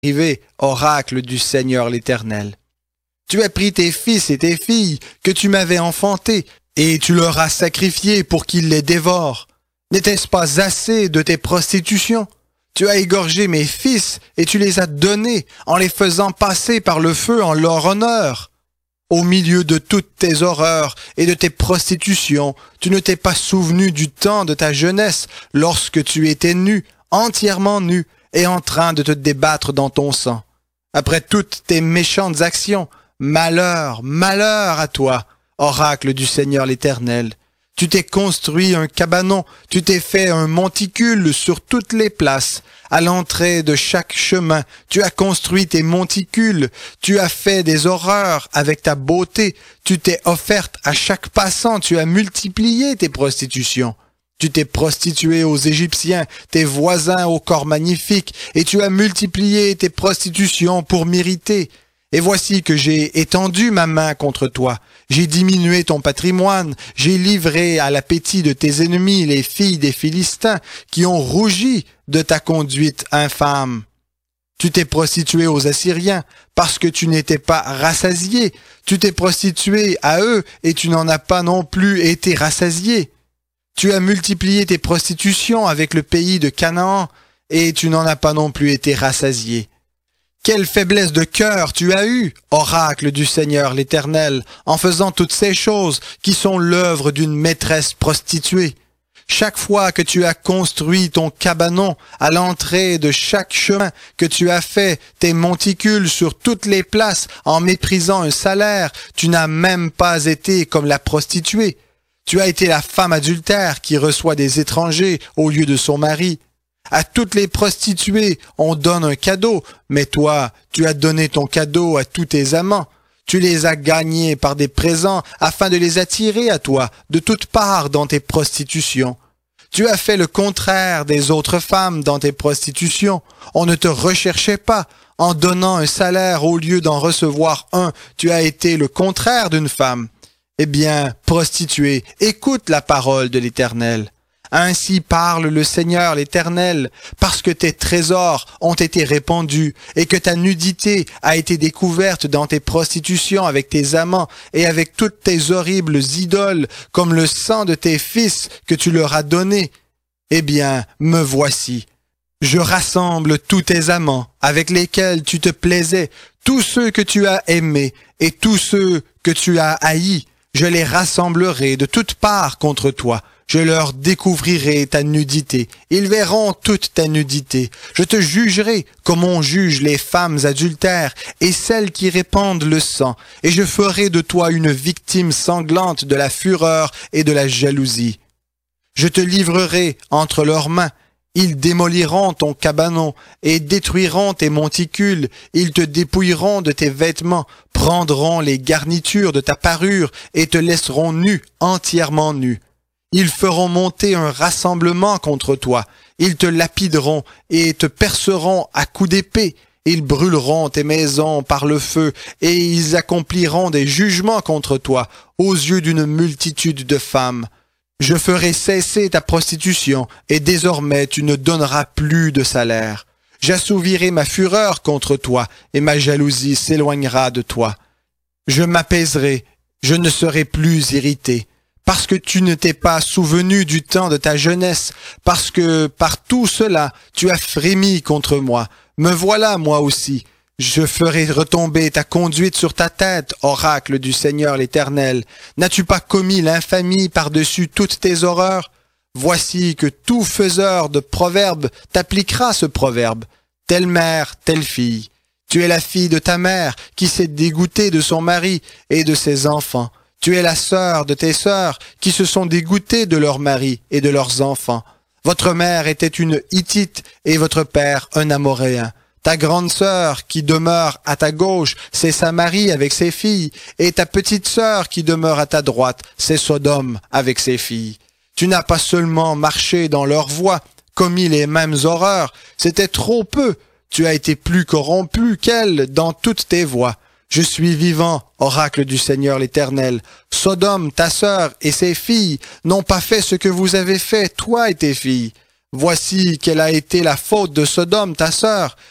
arrivé, oracle du Seigneur l'Éternel. Tu as pris tes fils et tes filles que tu m'avais enfantés, et tu leur as sacrifiés pour qu'ils les dévorent. N'était-ce pas assez de tes prostitutions? Tu as égorgé mes fils et tu les as donnés en les faisant passer par le feu en leur honneur. Au milieu de toutes tes horreurs et de tes prostitutions, tu ne t'es pas souvenu du temps de ta jeunesse lorsque tu étais nu, entièrement nu, et en train de te débattre dans ton sang. Après toutes tes méchantes actions, malheur, malheur à toi, oracle du Seigneur l'Éternel. Tu t'es construit un cabanon, tu t'es fait un monticule sur toutes les places. À l'entrée de chaque chemin, tu as construit tes monticules, tu as fait des horreurs avec ta beauté, tu t'es offerte à chaque passant, tu as multiplié tes prostitutions. Tu t'es prostitué aux Égyptiens, tes voisins au corps magnifique, et tu as multiplié tes prostitutions pour m'irriter. Et voici que j'ai étendu ma main contre toi. J'ai diminué ton patrimoine. J'ai livré à l'appétit de tes ennemis les filles des Philistins qui ont rougi de ta conduite infâme. Tu t'es prostitué aux Assyriens parce que tu n'étais pas rassasié. Tu t'es prostitué à eux et tu n'en as pas non plus été rassasié. Tu as multiplié tes prostitutions avec le pays de Canaan et tu n'en as pas non plus été rassasié. Quelle faiblesse de cœur tu as eue, oracle du Seigneur l'Éternel, en faisant toutes ces choses qui sont l'œuvre d'une maîtresse prostituée. Chaque fois que tu as construit ton cabanon à l'entrée de chaque chemin, que tu as fait tes monticules sur toutes les places en méprisant un salaire, tu n'as même pas été comme la prostituée. Tu as été la femme adultère qui reçoit des étrangers au lieu de son mari. À toutes les prostituées, on donne un cadeau, mais toi, tu as donné ton cadeau à tous tes amants. Tu les as gagnés par des présents afin de les attirer à toi de toutes parts dans tes prostitutions. Tu as fait le contraire des autres femmes dans tes prostitutions. On ne te recherchait pas. En donnant un salaire au lieu d'en recevoir un, tu as été le contraire d'une femme. Eh bien, prostituée, écoute la parole de l'Éternel. Ainsi parle le Seigneur l'Éternel, parce que tes trésors ont été répandus et que ta nudité a été découverte dans tes prostitutions avec tes amants et avec toutes tes horribles idoles, comme le sang de tes fils que tu leur as donné. Eh bien, me voici. Je rassemble tous tes amants avec lesquels tu te plaisais, tous ceux que tu as aimés et tous ceux que tu as haïs. Je les rassemblerai de toutes parts contre toi. Je leur découvrirai ta nudité. Ils verront toute ta nudité. Je te jugerai comme on juge les femmes adultères et celles qui répandent le sang. Et je ferai de toi une victime sanglante de la fureur et de la jalousie. Je te livrerai entre leurs mains. Ils démoliront ton cabanon et détruiront tes monticules. Ils te dépouilleront de tes vêtements, prendront les garnitures de ta parure et te laisseront nu, entièrement nu. Ils feront monter un rassemblement contre toi. Ils te lapideront et te perceront à coups d'épée. Ils brûleront tes maisons par le feu et ils accompliront des jugements contre toi aux yeux d'une multitude de femmes. Je ferai cesser ta prostitution et désormais tu ne donneras plus de salaire. J'assouvirai ma fureur contre toi et ma jalousie s'éloignera de toi. Je m'apaiserai, je ne serai plus irrité. Parce que tu ne t'es pas souvenu du temps de ta jeunesse, parce que par tout cela tu as frémi contre moi. Me voilà moi aussi. Je ferai retomber ta conduite sur ta tête, oracle du Seigneur l'Éternel. N'as-tu pas commis l'infamie par-dessus toutes tes horreurs? Voici que tout faiseur de proverbes t'appliquera ce proverbe. Telle mère, telle fille. Tu es la fille de ta mère qui s'est dégoûtée de son mari et de ses enfants. Tu es la sœur de tes sœurs qui se sont dégoûtées de leurs maris et de leurs enfants. Votre mère était une Hittite et votre père un Amoréen. Ta grande sœur qui demeure à ta gauche, c'est Samarie avec ses filles, et ta petite sœur qui demeure à ta droite, c'est Sodome avec ses filles. Tu n'as pas seulement marché dans leurs voies, commis les mêmes horreurs, c'était trop peu. Tu as été plus corrompu qu'elles dans toutes tes voies. Je suis vivant, oracle du Seigneur l'Éternel. Sodome, ta sœur et ses filles n'ont pas fait ce que vous avez fait, toi et tes filles. Voici quelle a été la faute de Sodome, ta sœur.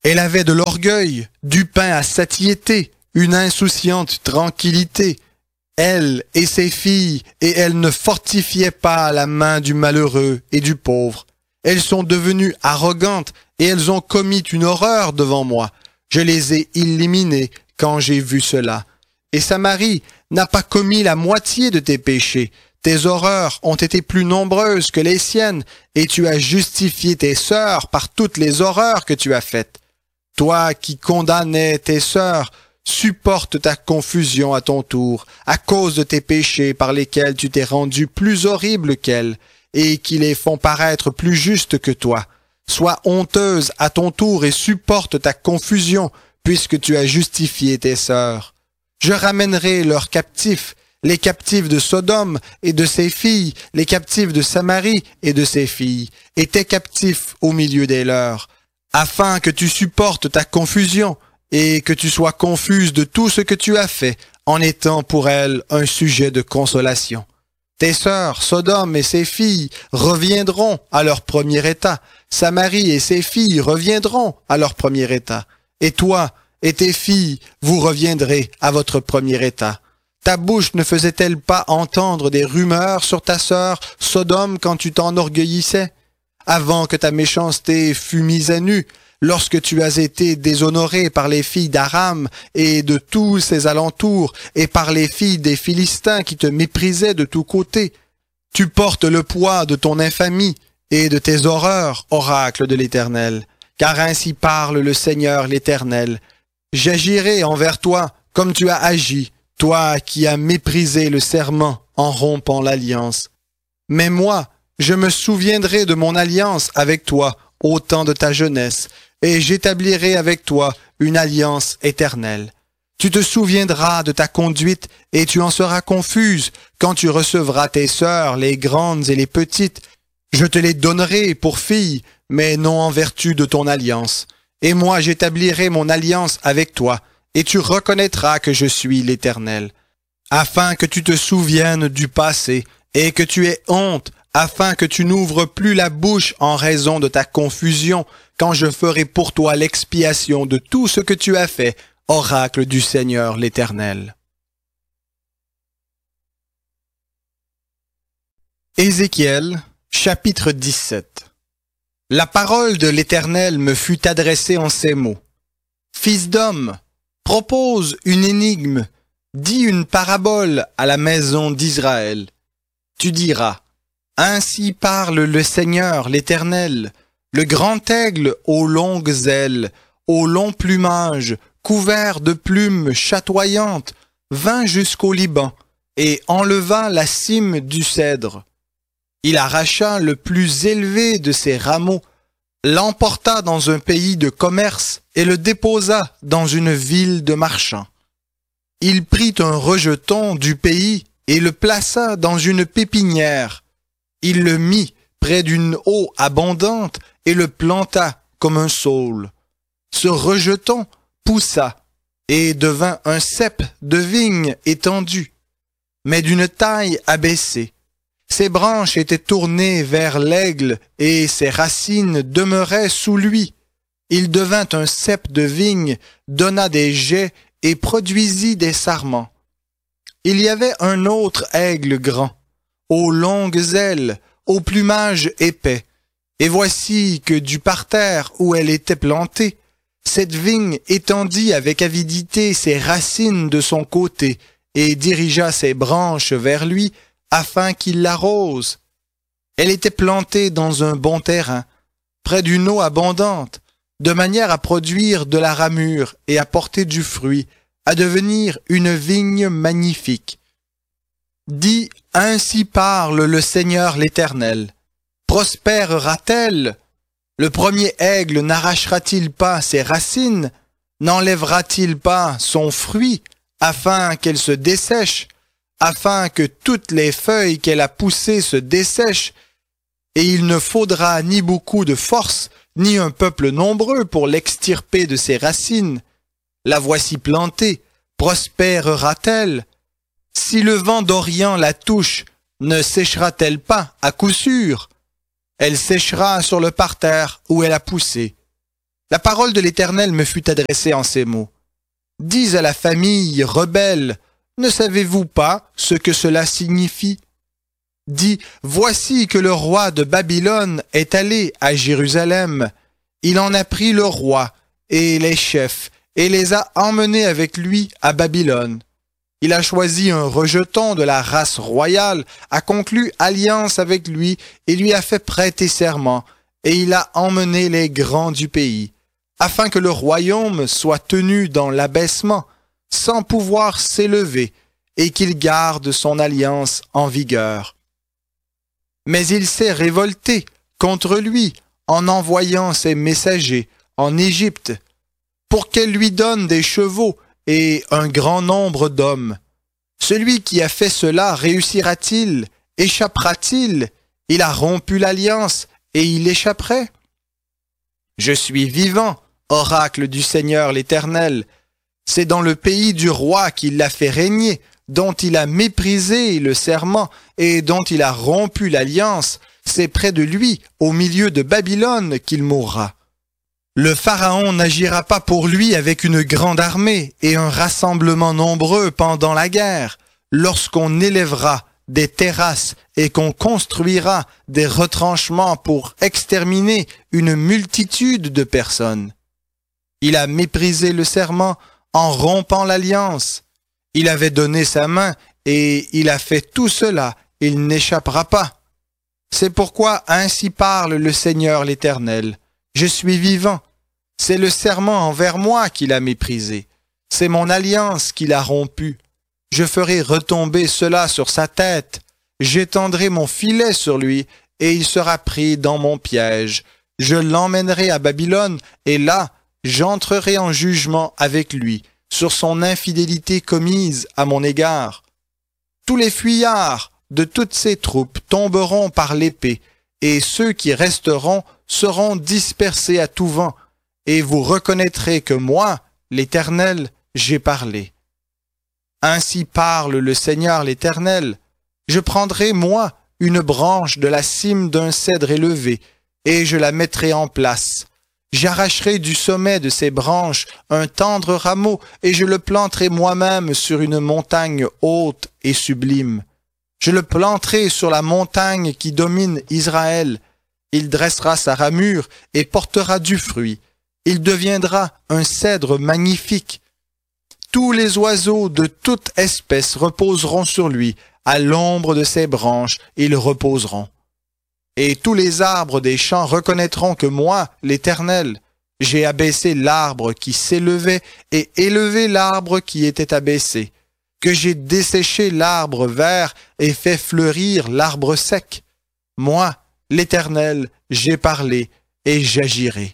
Elle avait de l'orgueil, du pain à satiété, une insouciante tranquillité. Elle et ses filles, et elle ne fortifiait pas la main du malheureux et du pauvre. Elles sont devenues arrogantes, et elles ont commis une horreur devant moi. Je les ai éliminées quand j'ai vu cela. Et Samarie n'a pas commis la moitié de tes péchés. Tes horreurs ont été plus nombreuses que les siennes, et tu as justifié tes sœurs par toutes les horreurs que tu as faites. Toi qui condamnais tes sœurs, supporte ta confusion à ton tour, à cause de tes péchés par lesquels tu t'es rendu plus horrible qu'elles, et qui les font paraître plus justes que toi. Sois honteuse à ton tour et supporte ta confusion, puisque tu as justifié tes sœurs. Je ramènerai leurs captifs, les captifs de Sodome et de ses filles, les captifs de Samarie et de ses filles, et tes captifs au milieu des leurs, afin que tu supportes ta confusion, et que tu sois confuse de tout ce que tu as fait, en étant pour elles un sujet de consolation. Tes sœurs, Sodome et ses filles, reviendront à leur premier état. Samarie et ses filles reviendront à leur premier état. Et toi et tes filles, vous reviendrez à votre premier état. Ta bouche ne faisait-elle pas entendre des rumeurs sur ta sœur Sodome quand tu t'enorgueillissais? Avant que ta méchanceté fût mise à nu, lorsque tu as été déshonoré par les filles d'Aram et de tous ses alentours, et par les filles des Philistins qui te méprisaient de tous côtés, tu portes le poids de ton infamie et de tes horreurs, oracle de l'Éternel. Car ainsi parle le Seigneur l'Éternel. J'agirai envers toi comme tu as agi, toi qui as méprisé le serment en rompant l'alliance. Mais moi, je me souviendrai de mon alliance avec toi au temps de ta jeunesse, et j'établirai avec toi une alliance éternelle. Tu te souviendras de ta conduite, et tu en seras confuse quand tu recevras tes sœurs, les grandes et les petites. Je te les donnerai pour filles, mais non en vertu de ton alliance. Et moi j'établirai mon alliance avec toi, et tu reconnaîtras que je suis l'Éternel. Afin que tu te souviennes du passé, et que tu aies honte, afin que tu n'ouvres plus la bouche en raison de ta confusion, quand je ferai pour toi l'expiation de tout ce que tu as fait, oracle du Seigneur l'Éternel. Ézéchiel, chapitre 17. La parole de l'Éternel me fut adressée en ces mots. Fils d'homme, propose une énigme, dis une parabole à la maison d'Israël. Tu diras, ainsi parle le Seigneur l'Éternel, le grand aigle aux longues ailes, au long plumage, couvert de plumes chatoyantes, vint jusqu'au Liban et enleva la cime du cèdre. Il arracha le plus élevé de ses rameaux, l'emporta dans un pays de commerce et le déposa dans une ville de marchands. Il prit un rejeton du pays et le plaça dans une pépinière. Il le mit près d'une eau abondante et le planta comme un saule. Ce rejeton poussa et devint un cep de vigne étendu, mais d'une taille abaissée. Ses branches étaient tournées vers l'aigle et ses racines demeuraient sous lui. Il devint un cep de vigne, donna des jets et produisit des sarments. Il y avait un autre aigle grand, aux longues ailes, au plumage épais. Et voici que du parterre où elle était plantée, cette vigne étendit avec avidité ses racines de son côté et dirigea ses branches vers lui afin qu'il l'arrose. Elle était plantée dans un bon terrain, près d'une eau abondante, de manière à produire de la ramure et à porter du fruit, à devenir une vigne magnifique. Dis, ainsi parle le Seigneur l'Éternel. Prospérera-t-elle? Le premier aigle n'arrachera-t-il pas ses racines? N'enlèvera-t-il pas son fruit, afin qu'elle se dessèche, afin que toutes les feuilles qu'elle a poussées se dessèchent? Et il ne faudra ni beaucoup de force, ni un peuple nombreux pour l'extirper de ses racines. La voici plantée, prospérera-t-elle? Si le vent d'Orient la touche, ne séchera-t-elle pas à coup sûr? Elle séchera sur le parterre où elle a poussé. La parole de l'Éternel me fut adressée en ces mots. Dis à la famille rebelle, ne savez-vous pas ce que cela signifie? Dis, voici que le roi de Babylone est allé à Jérusalem. Il en a pris le roi et les chefs et les a emmenés avec lui à Babylone. Il a choisi un rejeton de la race royale, a conclu alliance avec lui et lui a fait prêter serment, et il a emmené les grands du pays, afin que le royaume soit tenu dans l'abaissement, sans pouvoir s'élever, et qu'il garde son alliance en vigueur. Mais il s'est révolté contre lui en envoyant ses messagers en Égypte, pour qu'elle lui donne des chevaux et un grand nombre d'hommes. Celui qui a fait cela réussira-t-il? Échappera-t-il? Il a rompu l'alliance et il échapperait? Je suis vivant, oracle du Seigneur l'Éternel. C'est dans le pays du roi qu'il l'a fait régner, dont il a méprisé le serment et dont il a rompu l'alliance. C'est près de lui, au milieu de Babylone, qu'il mourra. Le Pharaon n'agira pas pour lui avec une grande armée et un rassemblement nombreux pendant la guerre, lorsqu'on élèvera des terrasses et qu'on construira des retranchements pour exterminer une multitude de personnes. Il a méprisé le serment en rompant l'alliance. Il avait donné sa main et il a fait tout cela, il n'échappera pas. C'est pourquoi ainsi parle le Seigneur l'Éternel. Je suis vivant. C'est le serment envers moi qu'il a méprisé. C'est mon alliance qu'il a rompue. Je ferai retomber cela sur sa tête. J'étendrai mon filet sur lui, et il sera pris dans mon piège. Je l'emmènerai à Babylone, et là, j'entrerai en jugement avec lui, sur son infidélité commise à mon égard. Tous les fuyards de toutes ses troupes tomberont par l'épée, et ceux qui resteront seront dispersés à tout vent, et vous reconnaîtrez que moi, l'Éternel, j'ai parlé. Ainsi parle le Seigneur l'Éternel. Je prendrai, moi, une branche de la cime d'un cèdre élevé, et je la mettrai en place. J'arracherai du sommet de ces branches un tendre rameau, et je le planterai moi-même sur une montagne haute et sublime. Je le planterai sur la montagne qui domine Israël. Il dressera sa ramure et portera du fruit. Il deviendra un cèdre magnifique. Tous les oiseaux de toute espèce reposeront sur lui. À l'ombre de ses branches, ils reposeront. Et tous les arbres des champs reconnaîtront que moi, l'Éternel, j'ai abaissé l'arbre qui s'élevait et élevé l'arbre qui était abaissé, que j'ai desséché l'arbre vert et fait fleurir l'arbre sec. Moi, l'Éternel, j'ai parlé et j'agirai.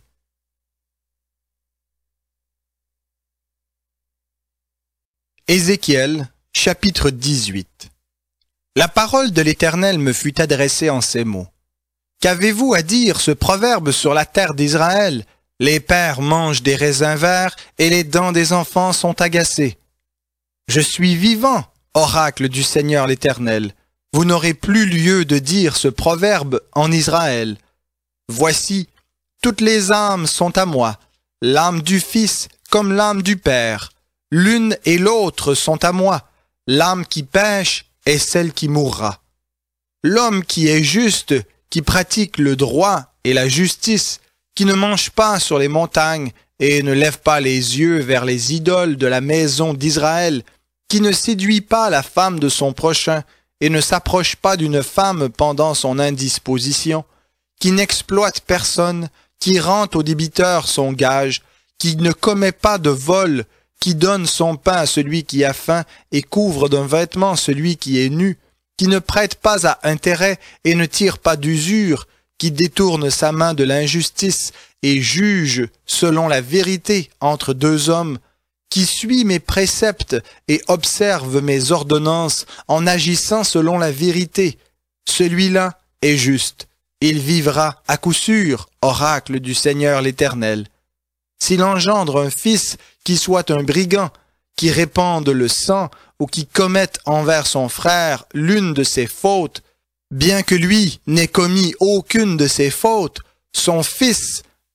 Ézéchiel, chapitre 18. La parole de l'Éternel me fut adressée en ces mots. Qu'avez-vous à dire ce proverbe sur la terre d'Israël? Les pères mangent des raisins verts et les dents des enfants sont agacées. Je suis vivant, oracle du Seigneur l'Éternel. Vous n'aurez plus lieu de dire ce proverbe en Israël. Voici, toutes les âmes sont à moi, l'âme du Fils comme l'âme du Père. L'une et l'autre sont à moi. L'âme qui pêche est celle qui mourra. L'homme qui est juste, qui pratique le droit et la justice, qui ne mange pas sur les montagnes et ne lève pas les yeux vers les idoles de la maison d'Israël, qui ne séduit pas la femme de son prochain et ne s'approche pas d'une femme pendant son indisposition, qui n'exploite personne, qui rend au débiteur son gage, qui ne commet pas de vol, qui donne son pain à celui qui a faim et couvre d'un vêtement celui qui est nu, qui ne prête pas à intérêt et ne tire pas d'usure, qui détourne sa main de l'injustice et juge selon la vérité entre deux hommes, qui suit mes préceptes et observe mes ordonnances en agissant selon la vérité. Celui-là est juste. Il vivra à coup sûr, oracle du Seigneur l'Éternel. S'il engendre un fils qui soit un brigand, qui répande le sang ou qui commette envers son frère l'une de ses fautes, bien que lui n'ait commis aucune de ses fautes, son fils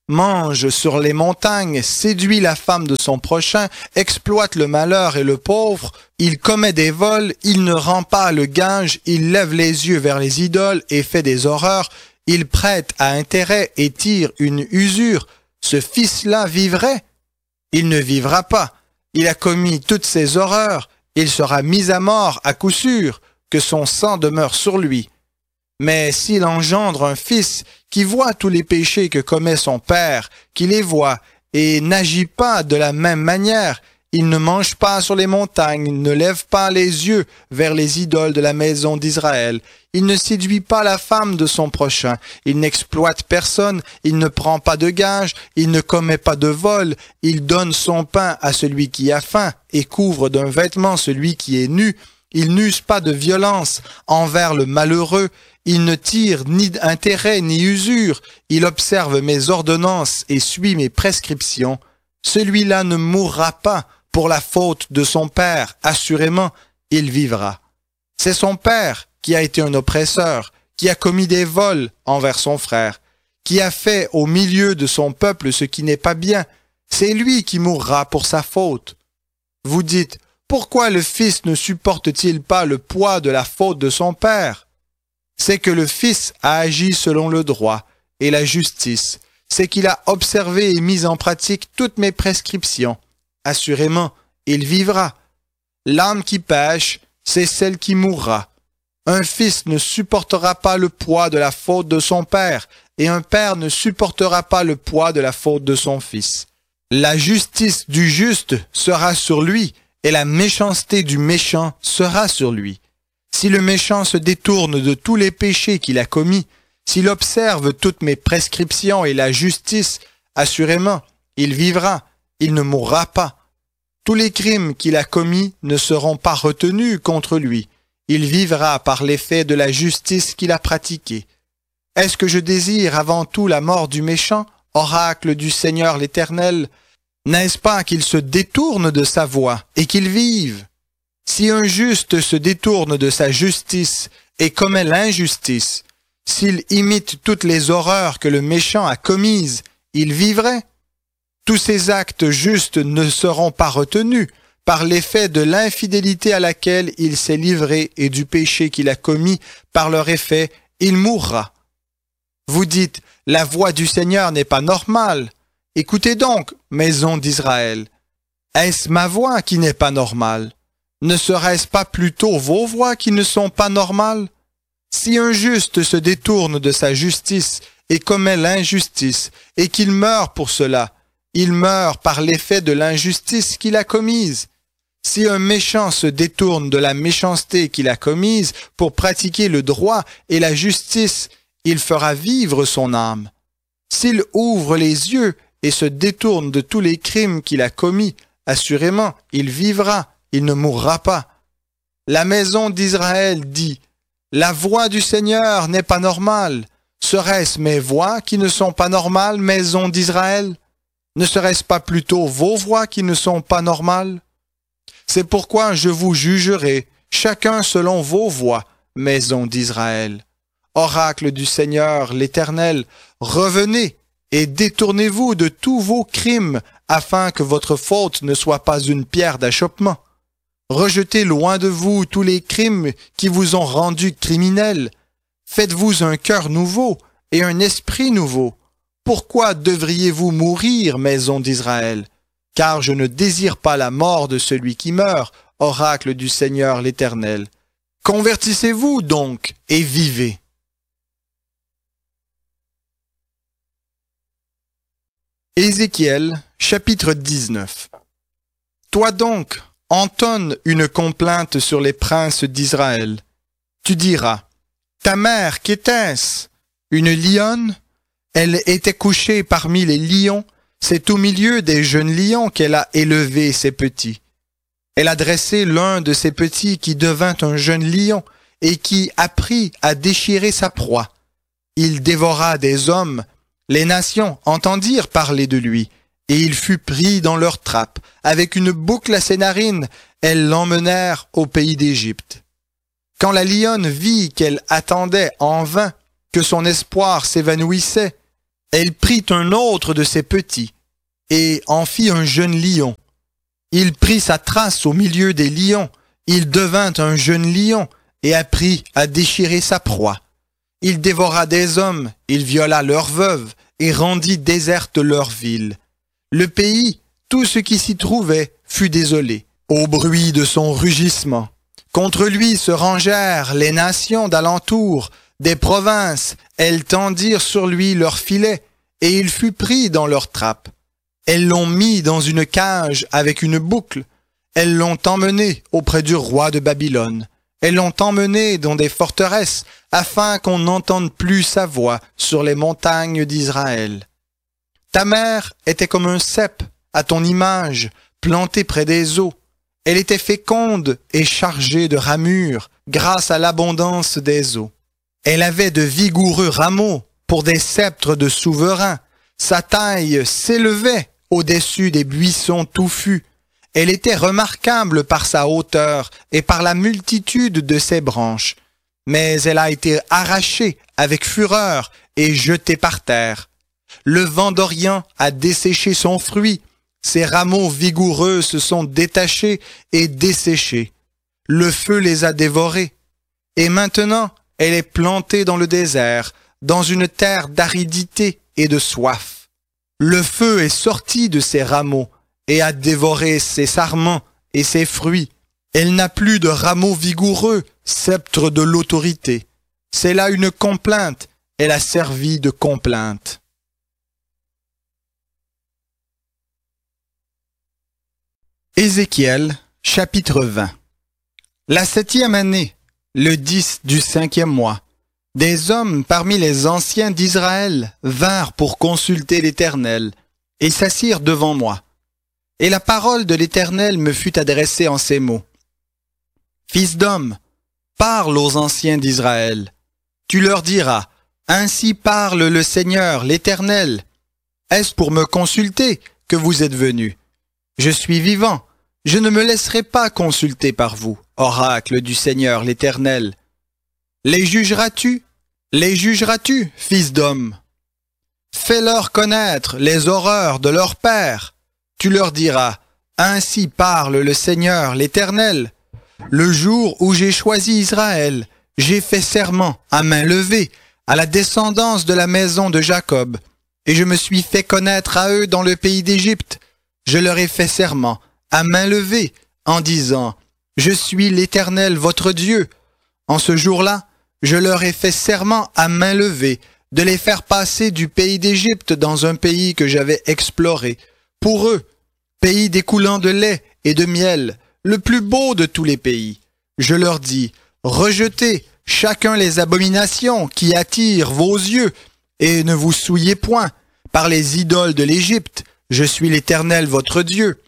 mange sur les montagnes, séduit la femme de son prochain, exploite le malheur et le pauvre, il commet des vols, il ne rend pas le gage, il lève les yeux vers les idoles et fait des horreurs, il prête à intérêt et tire une usure, ce fils-là vivrait? Il ne vivra pas. Il a commis toutes ces horreurs, il sera mis à mort à coup sûr, que son sang demeure sur lui. Mais s'il engendre un fils qui voit tous les péchés que commet son père, qui les voit et n'agit pas de la même manière, il ne mange pas sur les montagnes, ne lève pas les yeux vers les idoles de la maison d'Israël, il ne séduit pas la femme de son prochain, il n'exploite personne, il ne prend pas de gage, il ne commet pas de vol, il donne son pain à celui qui a faim et couvre d'un vêtement celui qui est nu, il n'use pas de violence envers le malheureux, il ne tire ni intérêt ni usure, il observe mes ordonnances et suit mes prescriptions. Celui-là ne mourra pas pour la faute de son père, assurément, il vivra. C'est son père qui a été un oppresseur, qui a commis des vols envers son frère, qui a fait au milieu de son peuple ce qui n'est pas bien. C'est lui qui mourra pour sa faute. Vous dites, pourquoi le fils ne supporte-t-il pas le poids de la faute de son père? C'est que le fils a agi selon le droit et la justice, c'est qu'il a observé et mis en pratique toutes mes prescriptions. Assurément, il vivra. L'âme qui pêche, c'est celle qui mourra. Un fils ne supportera pas le poids de la faute de son père, et un père ne supportera pas le poids de la faute de son fils. La justice du juste sera sur lui, et la méchanceté du méchant sera sur lui. Si le méchant se détourne de tous les péchés qu'il a commis, s'il observe toutes mes prescriptions et la justice, assurément, il vivra, il ne mourra pas. Tous les crimes qu'il a commis ne seront pas retenus contre lui. Il vivra par l'effet de la justice qu'il a pratiquée. Est-ce que je désire avant tout la mort du méchant, oracle du Seigneur l'Éternel? N'est-ce pas qu'il se détourne de sa voie et qu'il vive? Si un juste se détourne de sa justice et commet l'injustice, s'il imite toutes les horreurs que le méchant a commises, il vivrait? Tous ces actes justes ne seront pas retenus par l'effet de l'infidélité à laquelle il s'est livré et du péché qu'il a commis. Par leur effet, il mourra. Vous dites, la voix du Seigneur n'est pas normale. Écoutez donc, maison d'Israël. Est-ce ma voix qui n'est pas normale? Ne serait-ce pas plutôt vos voix qui ne sont pas normales? Si un juste se détourne de sa justice et commet l'injustice, et qu'il meurt pour cela, il meurt par l'effet de l'injustice qu'il a commise. Si un méchant se détourne de la méchanceté qu'il a commise pour pratiquer le droit et la justice, il fera vivre son âme. S'il ouvre les yeux et se détourne de tous les crimes qu'il a commis, assurément, il vivra, il ne mourra pas. La maison d'Israël dit, « La voix du Seigneur n'est pas normale. Serait-ce mes voix qui ne sont pas normales, maison d'Israël? Ne serait-ce pas plutôt vos voix qui ne sont pas normales? C'est pourquoi je vous jugerai, chacun selon vos voies, maison d'Israël. Oracle du Seigneur l'Éternel, revenez et détournez-vous de tous vos crimes, afin que votre faute ne soit pas une pierre d'achoppement. Rejetez loin de vous tous les crimes qui vous ont rendu criminels. Faites-vous un cœur nouveau et un esprit nouveau. Pourquoi devriez-vous mourir, maison d'Israël? Car je ne désire pas la mort de celui qui meurt, oracle du Seigneur l'Éternel. Convertissez-vous donc et vivez. Ézéchiel, chapitre 19. Toi donc, entonne une complainte sur les princes d'Israël. Tu diras, ta mère, qu'était-ce? Une lionne? Elle était couchée parmi les lions, c'est au milieu des jeunes lions qu'elle a élevé ses petits. Elle a dressé l'un de ses petits qui devint un jeune lion et qui apprit à déchirer sa proie. Il dévora des hommes, les nations entendirent parler de lui, et il fut pris dans leur trappe. Avec une boucle à ses narines, elles l'emmenèrent au pays d'Égypte. Quand la lionne vit qu'elle attendait en vain, que son espoir s'évanouissait, Elle prit un autre de ses petits, et en fit un jeune lion. Il prit sa trace au milieu des lions, il devint un jeune lion, et apprit à déchirer sa proie. Il dévora des hommes, il viola leurs veuves, et rendit déserte leur ville. Le pays, tout ce qui s'y trouvait, fut désolé, au bruit de son rugissement. Contre lui se rangèrent les nations d'alentour, des provinces, elles tendirent sur lui leurs filets, et il fut pris dans leurs trappes. Elles l'ont mis dans une cage avec une boucle, elles l'ont emmené auprès du roi de Babylone. Elles l'ont emmené dans des forteresses, afin qu'on n'entende plus sa voix sur les montagnes d'Israël. Ta mère était comme un cep, à ton image, planté près des eaux. Elle était féconde et chargée de ramures, grâce à l'abondance des eaux. Elle avait de vigoureux rameaux pour des sceptres de souverains. Sa taille s'élevait au-dessus des buissons touffus. Elle était remarquable par sa hauteur et par la multitude de ses branches. Mais elle a été arrachée avec fureur et jetée par terre. Le vent d'Orient a desséché son fruit. Ses rameaux vigoureux se sont détachés et desséchés. Le feu les a dévorés. Et maintenant, elle est plantée dans le désert, dans une terre d'aridité et de soif. Le feu est sorti de ses rameaux et a dévoré ses sarments et ses fruits. Elle n'a plus de rameaux vigoureux, sceptre de l'autorité. C'est là une complainte, elle a servi de complainte. Ézéchiel, chapitre 20. La 7e année, le 10 du 5e mois, des hommes parmi les anciens d'Israël vinrent pour consulter l'Éternel et s'assirent devant moi. Et la parole de l'Éternel me fut adressée en ces mots. Fils d'homme, parle aux anciens d'Israël. Tu leur diras, ainsi parle le Seigneur, l'Éternel. Est-ce pour me consulter que vous êtes venus? Je suis vivant, je ne me laisserai pas consulter par vous, oracle du Seigneur, l'Éternel. Les jugeras-tu? Les jugeras-tu, fils d'homme? Fais-leur connaître les horreurs de leur père. Tu leur diras, ainsi parle le Seigneur, l'Éternel. Le jour où j'ai choisi Israël, j'ai fait serment à main levée à la descendance de la maison de Jacob, et je me suis fait connaître à eux dans le pays d'Égypte. Je leur ai fait serment à main levée en disant, je suis l'Éternel votre Dieu. En ce jour-là, je leur ai fait serment à main levée de les faire passer du pays d'Égypte dans un pays que j'avais exploré. Pour eux, pays découlant de lait et de miel, le plus beau de tous les pays. Je leur dis, rejetez chacun les abominations qui attirent vos yeux, et ne vous souillez point par les idoles de l'Égypte. Je suis l'Éternel votre Dieu.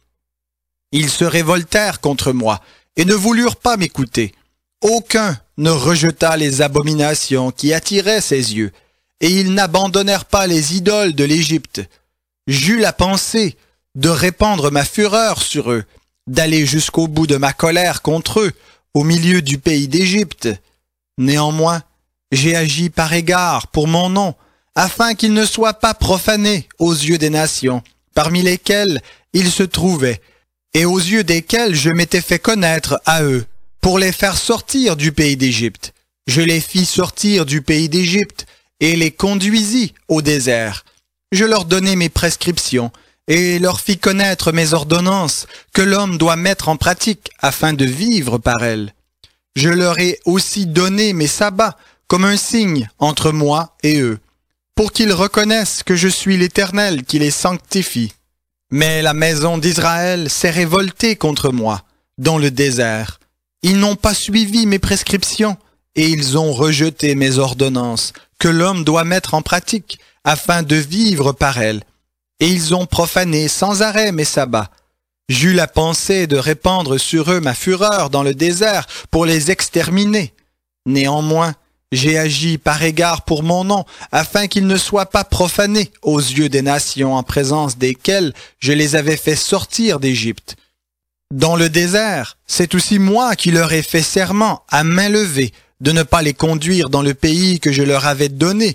Ils se révoltèrent contre moi, et ne voulurent pas m'écouter. Aucun ne rejeta les abominations qui attiraient ses yeux, et ils n'abandonnèrent pas les idoles de l'Égypte. J'eus la pensée de répandre ma fureur sur eux, d'aller jusqu'au bout de ma colère contre eux, au milieu du pays d'Égypte. Néanmoins, j'ai agi par égard pour mon nom, afin qu'il ne soit pas profané aux yeux des nations, parmi lesquelles il se trouvait, et aux yeux desquels je m'étais fait connaître à eux, pour les faire sortir du pays d'Égypte. Je les fis sortir du pays d'Égypte, et les conduisis au désert. Je leur donnai mes prescriptions, et leur fis connaître mes ordonnances que l'homme doit mettre en pratique afin de vivre par elles. Je leur ai aussi donné mes sabbats comme un signe entre moi et eux, pour qu'ils reconnaissent que je suis l'Éternel qui les sanctifie. Mais la maison d'Israël s'est révoltée contre moi dans le désert. Ils n'ont pas suivi mes prescriptions et ils ont rejeté mes ordonnances que l'homme doit mettre en pratique afin de vivre par elles. Et ils ont profané sans arrêt mes sabbats. J'eus la pensée de répandre sur eux ma fureur dans le désert pour les exterminer. Néanmoins, j'ai agi par égard pour mon nom, afin qu'ils ne soient pas profanés aux yeux des nations en présence desquelles je les avais fait sortir d'Égypte. Dans le désert, c'est aussi moi qui leur ai fait serment à main levée de ne pas les conduire dans le pays que je leur avais donné,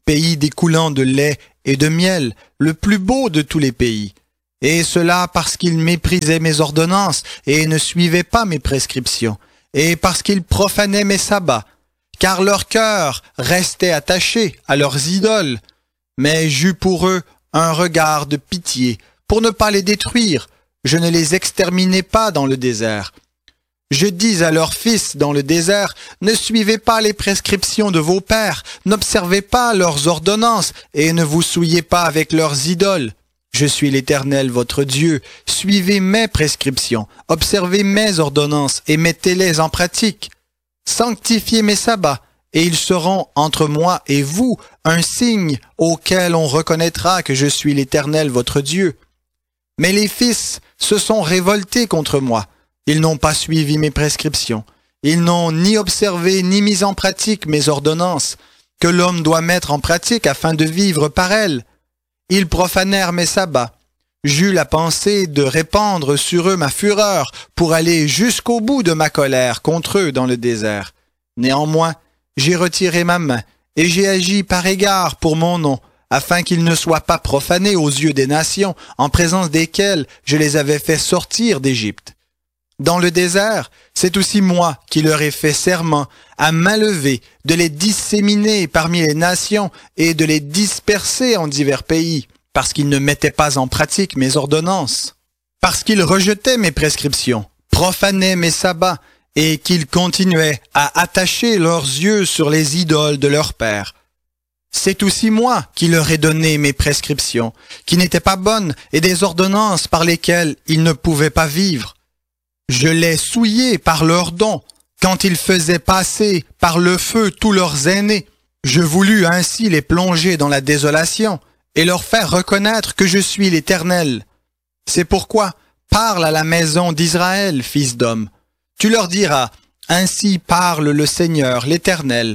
pays découlant de lait et de miel, le plus beau de tous les pays. Et cela parce qu'ils méprisaient mes ordonnances et ne suivaient pas mes prescriptions, et parce qu'ils profanaient mes sabbats, car leur cœur restait attaché à leurs idoles. Mais j'eus pour eux un regard de pitié, pour ne pas les détruire. Je ne les exterminai pas dans le désert. Je dis à leurs fils dans le désert, ne suivez pas les prescriptions de vos pères, n'observez pas leurs ordonnances, et ne vous souillez pas avec leurs idoles. Je suis l'Éternel votre Dieu, suivez mes prescriptions, observez mes ordonnances et mettez-les en pratique. Sanctifiez mes sabbats, et ils seront entre moi et vous un signe auquel on reconnaîtra que je suis l'Éternel votre Dieu. Mais les fils se sont révoltés contre moi. Ils n'ont pas suivi mes prescriptions. Ils n'ont ni observé ni mis en pratique mes ordonnances, que l'homme doit mettre en pratique afin de vivre par elles. Ils profanèrent mes sabbats. J'eus la pensée de répandre sur eux ma fureur pour aller jusqu'au bout de ma colère contre eux dans le désert. Néanmoins, j'ai retiré ma main et j'ai agi par égard pour mon nom, afin qu'ils ne soient pas profanés aux yeux des nations en présence desquelles je les avais fait sortir d'Égypte. Dans le désert, c'est aussi moi qui leur ai fait serment à main levée de les disséminer parmi les nations et de les disperser en divers pays, parce qu'ils ne mettaient pas en pratique mes ordonnances, parce qu'ils rejetaient mes prescriptions, profanaient mes sabbats, et qu'ils continuaient à attacher leurs yeux sur les idoles de leurs pères. C'est aussi moi qui leur ai donné mes prescriptions, qui n'étaient pas bonnes, et des ordonnances par lesquelles ils ne pouvaient pas vivre. Je les souillais par leurs dons, quand ils faisaient passer par le feu tous leurs aînés. Je voulus ainsi les plonger dans la désolation et leur faire reconnaître que je suis l'Éternel. C'est pourquoi parle à la maison d'Israël, fils d'homme. Tu leur diras, ainsi parle le Seigneur, l'Éternel.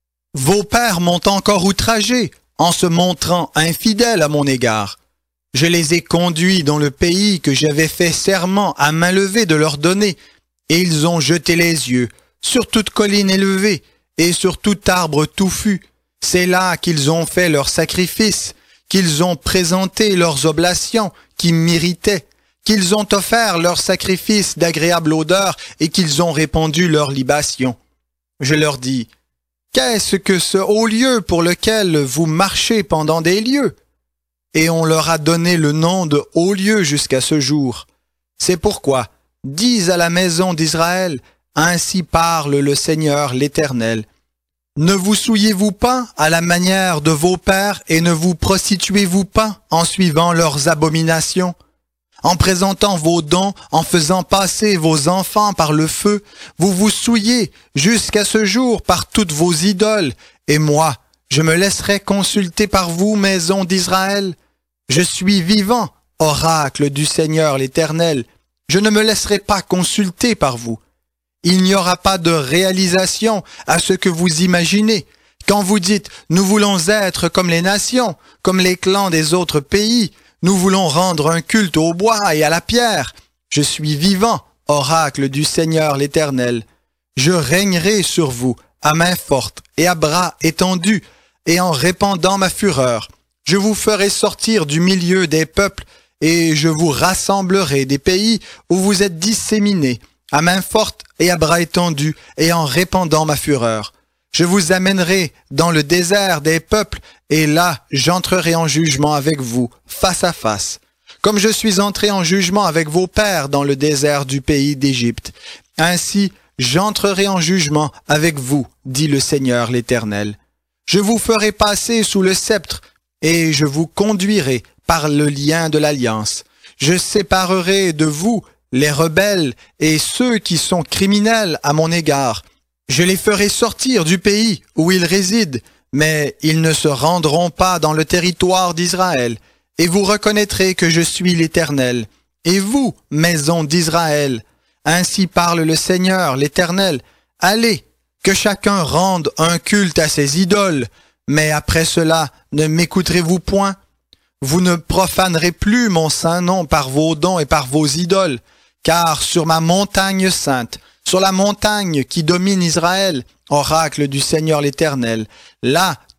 Vos pères m'ont encore outragé en se montrant infidèles à mon égard. Je les ai conduits dans le pays que j'avais fait serment à main levée de leur donner, et ils ont jeté les yeux sur toute colline élevée et sur tout arbre touffu. C'est là qu'ils ont fait leurs sacrifices, qu'ils ont présenté leurs oblations qui m'irritaient, qu'ils ont offert leurs sacrifices d'agréable odeur et qu'ils ont répandu leurs libations. Je leur dis, qu'est-ce que ce haut lieu pour lequel vous marchez pendant des lieues? Et on leur a donné le nom de haut lieu jusqu'à ce jour. C'est pourquoi, dis à la maison d'Israël, ainsi parle le Seigneur l'Éternel. Ne vous souillez-vous pas à la manière de vos pères et ne vous prostituez-vous pas en suivant leurs abominations? En présentant vos dons, en faisant passer vos enfants par le feu, vous vous souillez jusqu'à ce jour par toutes vos idoles, et moi, je me laisserai consulter par vous, maison d'Israël. Je suis vivant, oracle du Seigneur l'Éternel. Je ne me laisserai pas consulter par vous. Il n'y aura pas de réalisation à ce que vous imaginez. Quand vous dites « Nous voulons être comme les nations, comme les clans des autres pays, nous voulons rendre un culte au bois et à la pierre. » Je suis vivant, oracle du Seigneur l'Éternel. Je régnerai sur vous à main forte et à bras étendus, et en répandant ma fureur. Je vous ferai sortir du milieu des peuples, et je vous rassemblerai des pays où vous êtes disséminés, à main forte et à bras étendus, et en répandant ma fureur. Je vous amènerai dans le désert des peuples, et là j'entrerai en jugement avec vous, face à face, comme je suis entré en jugement avec vos pères dans le désert du pays d'Égypte. Ainsi j'entrerai en jugement avec vous, dit le Seigneur l'Éternel. Je vous ferai passer sous le sceptre, et je vous conduirai par le lien de l'alliance. Je séparerai de vous les rebelles et ceux qui sont criminels à mon égard. Je les ferai sortir du pays où ils résident, mais ils ne se rendront pas dans le territoire d'Israël, et vous reconnaîtrez que je suis l'Éternel. Et vous, maison d'Israël, ainsi parle le Seigneur l'Éternel, allez, que chacun rende un culte à ses idoles, mais après cela, ne m'écouterez-vous point? Vous ne profanerez plus mon saint nom par vos dons et par vos idoles, car sur ma montagne sainte, sur la montagne qui domine Israël, oracle du Seigneur l'Éternel, là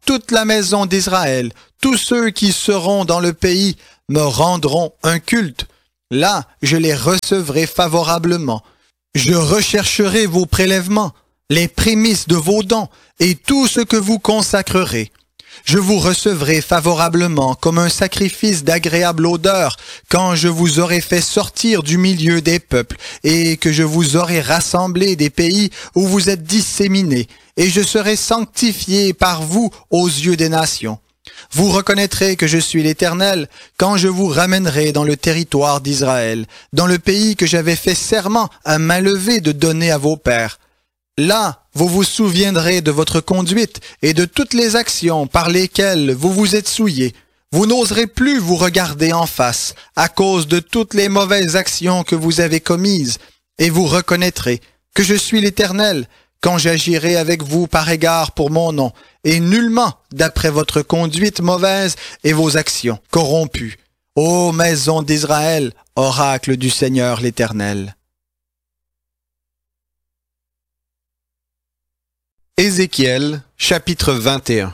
toute la maison d'Israël, tous ceux qui seront dans le pays, me rendront un culte. Là, je les recevrai favorablement. Je rechercherai vos prélèvements, les prémices de vos dons et tout ce que vous consacrerez. Je vous recevrai favorablement comme un sacrifice d'agréable odeur quand je vous aurai fait sortir du milieu des peuples et que je vous aurai rassemblé des pays où vous êtes disséminés, et je serai sanctifié par vous aux yeux des nations. Vous reconnaîtrez que je suis l'Éternel quand je vous ramènerai dans le territoire d'Israël, dans le pays que j'avais fait serment à main levée de donner à vos pères. Là, vous vous souviendrez de votre conduite et de toutes les actions par lesquelles vous vous êtes souillés. Vous n'oserez plus vous regarder en face à cause de toutes les mauvaises actions que vous avez commises, et vous reconnaîtrez que je suis l'Éternel quand j'agirai avec vous par égard pour mon nom, et nullement d'après votre conduite mauvaise et vos actions corrompues. Ô maison d'Israël, oracle du Seigneur l'Éternel. Ézéchiel, chapitre 21.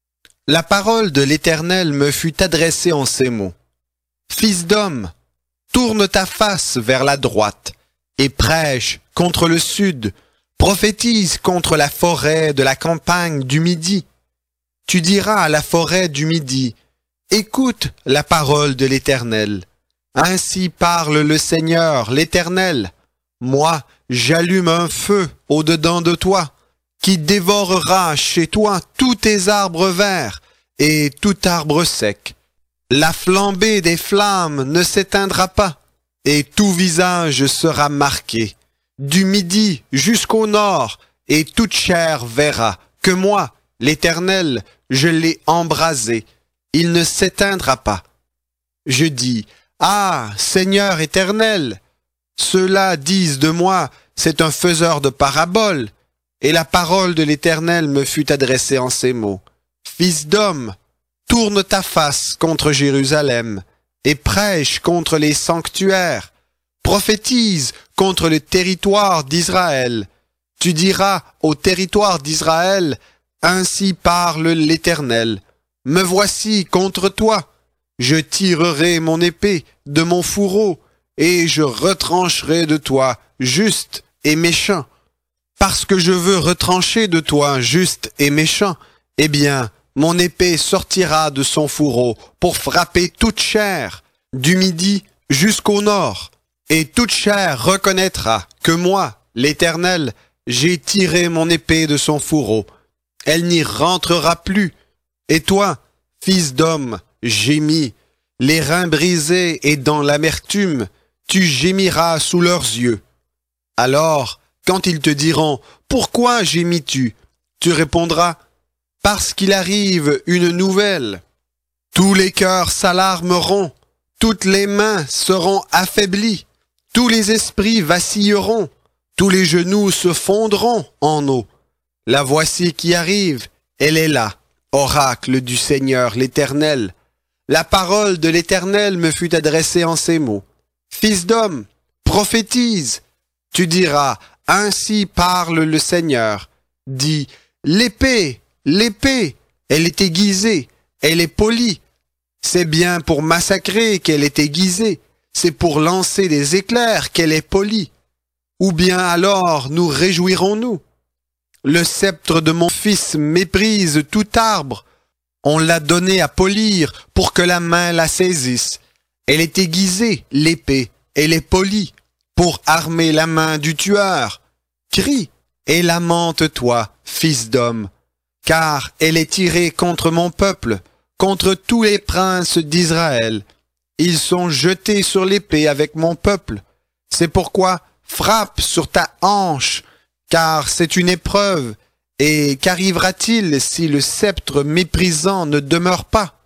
La parole de l'Éternel me fut adressée en ces mots. Fils d'homme, tourne ta face vers la droite, et prêche contre le sud, prophétise contre la forêt de la campagne du Midi. Tu diras à la forêt du Midi, écoute la parole de l'Éternel. Ainsi parle le Seigneur, l'Éternel. Moi, j'allume un feu au-dedans de toi, qui dévorera chez toi tous tes arbres verts et tout arbre sec. La flambée des flammes ne s'éteindra pas, et tout visage sera marqué. Du midi jusqu'au nord, et toute chair verra que moi, l'Éternel, je l'ai embrasé. Il ne s'éteindra pas. Je dis, ah, Seigneur éternel, ceux-là disent de moi, c'est un faiseur de paraboles. Et la parole de l'Éternel me fut adressée en ces mots. Fils d'homme, tourne ta face contre Jérusalem, et prêche contre les sanctuaires. Prophétise contre le territoire d'Israël. Tu diras au territoire d'Israël, ainsi parle l'Éternel. Me voici contre toi. Je tirerai mon épée de mon fourreau, et je retrancherai de toi juste et méchant. Parce que je veux retrancher de toi juste et méchant, eh bien, mon épée sortira de son fourreau pour frapper toute chair, du midi jusqu'au nord. Et toute chair reconnaîtra que moi, l'Éternel, j'ai tiré mon épée de son fourreau. Elle n'y rentrera plus. Et toi, fils d'homme, gémis, les reins brisés et dans l'amertume, tu gémiras sous leurs yeux. Alors, quand ils te diront « Pourquoi gémis-tu » tu répondras « Parce qu'il arrive une nouvelle. Tous les cœurs s'alarmeront, toutes les mains seront affaiblies, tous les esprits vacilleront, tous les genoux se fondront en eau. La voici qui arrive, elle est là, oracle du Seigneur l'Éternel. La parole de l'Éternel me fut adressée en ces mots. Fils d'homme, prophétise. Tu diras, ainsi parle le Seigneur. Dis, l'épée, l'épée, elle est aiguisée, elle est polie. C'est bien pour massacrer qu'elle est aiguisée, c'est pour lancer des éclairs qu'elle est polie. Ou bien alors nous réjouirons-nous? Le sceptre de mon fils méprise tout arbre. On l'a donné à polir pour que la main la saisisse. Elle est aiguisée, l'épée, elle est polie, pour armer la main du tueur. Crie et lamente-toi, fils d'homme, car elle est tirée contre mon peuple, contre tous les princes d'Israël. Ils sont jetés sur l'épée avec mon peuple. C'est pourquoi frappe sur ta hanche, car c'est une épreuve. Et qu'arrivera-t-il si le sceptre méprisant ne demeure pas?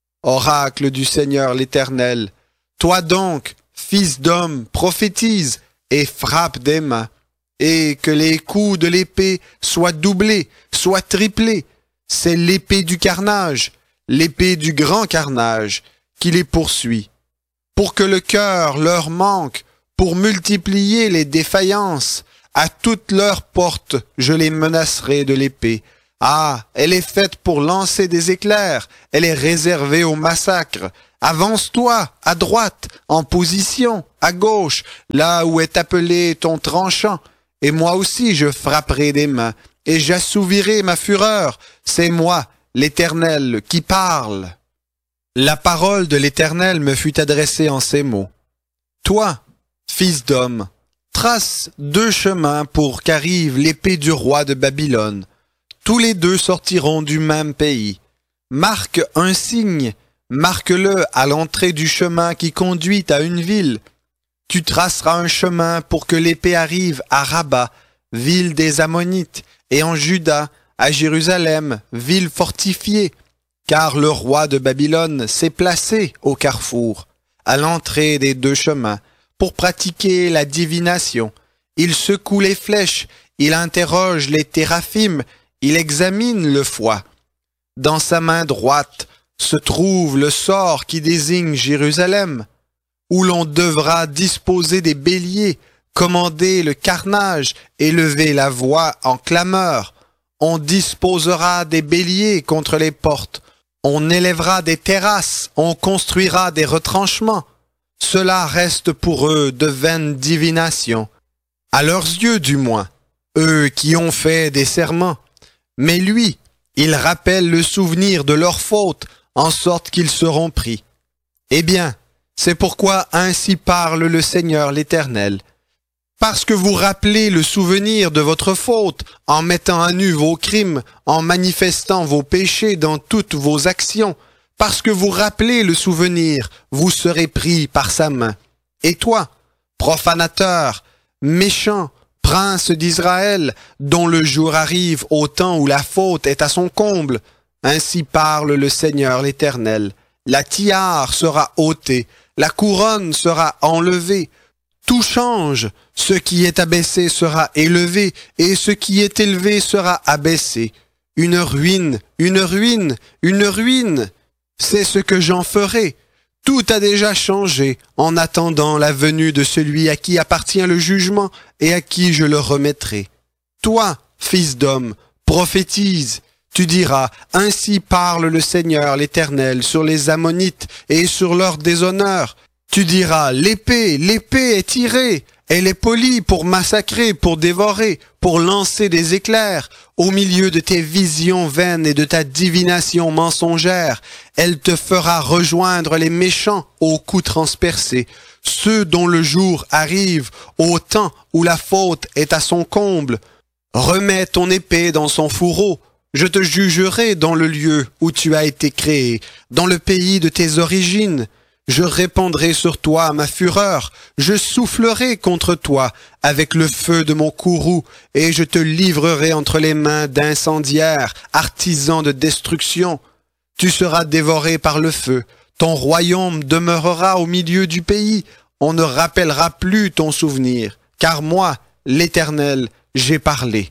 Oracle du Seigneur l'Éternel, toi donc, fils d'homme, prophétise et frappe des mains, et que les coups de l'épée soient doublés, soient triplés. C'est l'épée du carnage, l'épée du grand carnage, qui les poursuit. Pour que le cœur leur manque, pour multiplier les défaillances, à toutes leurs portes je les menacerai de l'épée, Ah, elle est faite pour lancer des éclairs, elle est réservée au massacre. Avance-toi, à droite, en position, à gauche, là où est appelé ton tranchant. Et moi aussi je frapperai des mains, et j'assouvirai ma fureur. C'est moi, l'Éternel, qui parle. La parole de l'Éternel me fut adressée en ces mots. Toi, fils d'homme, trace 2 chemins pour qu'arrive l'épée du roi de Babylone. Tous les 2 sortiront du même pays. Marque un signe, marque-le à l'entrée du chemin qui conduit à une ville. Tu traceras un chemin pour que l'épée arrive à Rabat, ville des Ammonites, et en Juda, à Jérusalem, ville fortifiée, car le roi de Babylone s'est placé au carrefour, à l'entrée des 2 chemins, pour pratiquer la divination. Il secoue les flèches, il interroge les téraphim, il examine le foie. Dans sa main droite se trouve le sort qui désigne Jérusalem, où l'on devra disposer des béliers, commander le carnage, élever la voix en clameur. On disposera des béliers contre les portes, on élèvera des terrasses, on construira des retranchements. Cela reste pour eux de vaines divinations, à leurs yeux du moins, eux qui ont fait des serments. Mais lui, il rappelle le souvenir de leurs fautes, en sorte qu'ils seront pris. Eh bien, c'est pourquoi ainsi parle le Seigneur l'Éternel. Parce que vous rappelez le souvenir de votre faute, en mettant à nu vos crimes, en manifestant vos péchés dans toutes vos actions, parce que vous rappelez le souvenir, vous serez pris par sa main. Et toi, profanateur, méchant, prince d'Israël, dont le jour arrive au temps où la faute est à son comble, ainsi parle le Seigneur l'Éternel. La tiare sera ôtée, la couronne sera enlevée. Tout change, ce qui est abaissé sera élevé, et ce qui est élevé sera abaissé. Une ruine, une ruine, une ruine. C'est ce que j'en ferai. Tout a déjà changé en attendant la venue de celui à qui appartient le jugement et à qui je le remettrai. Toi, fils d'homme, prophétise. Tu diras, ainsi parle le Seigneur l'Éternel sur les Ammonites et sur leur déshonneur. Tu diras, l'épée est tirée. Elle est polie pour massacrer, pour dévorer, pour lancer des éclairs. Au milieu de tes visions vaines et de ta divination mensongère, elle te fera rejoindre les méchants aux coups transpercés, ceux dont le jour arrive au temps où la faute est à son comble. Remets ton épée dans son fourreau. Je te jugerai dans le lieu où tu as été créé, dans le pays de tes origines. Je répandrai sur toi ma fureur, je soufflerai contre toi avec le feu de mon courroux, et je te livrerai entre les mains d'incendiaires, artisans de destruction. Tu seras dévoré par le feu, ton royaume demeurera au milieu du pays, on ne rappellera plus ton souvenir, car moi, l'Éternel, j'ai parlé.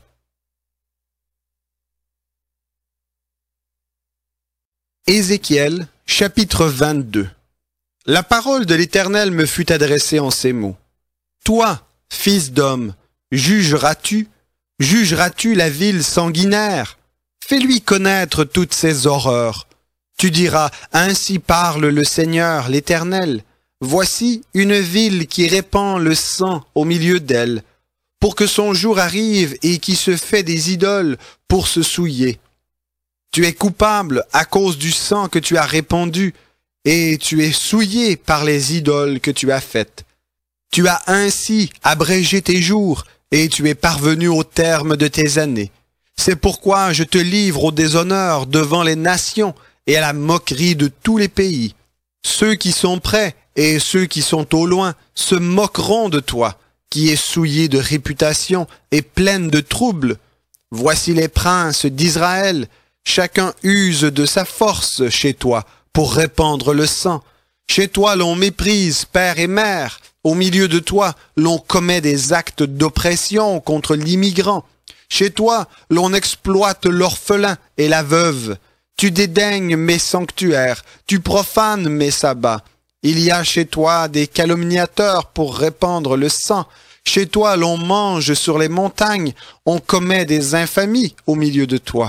Ézéchiel, chapitre 22. La parole de l'Éternel me fut adressée en ces mots. Toi, fils d'homme, jugeras-tu la ville sanguinaire? Fais-lui connaître toutes ses horreurs. Tu diras, ainsi parle le Seigneur, l'Éternel. Voici une ville qui répand le sang au milieu d'elle, pour que son jour arrive et qui se fait des idoles pour se souiller. Tu es coupable à cause du sang que tu as répandu, et tu es souillé par les idoles que tu as faites. Tu as ainsi abrégé tes jours, et tu es parvenu au terme de tes années. C'est pourquoi je te livre au déshonneur devant les nations et à la moquerie de tous les pays. Ceux qui sont près et ceux qui sont au loin se moqueront de toi, qui es souillé de réputation et pleine de troubles. Voici les princes d'Israël, chacun use de sa force chez toi, pour répandre le sang. Chez toi, l'on méprise père et mère. Au milieu de toi, l'on commet des actes d'oppression contre l'immigrant. Chez toi, l'on exploite l'orphelin et la veuve. Tu dédaignes mes sanctuaires, tu profanes mes sabbats. Il y a chez toi des calomniateurs pour répandre le sang. Chez toi, l'on mange sur les montagnes, on commet des infamies au milieu de toi.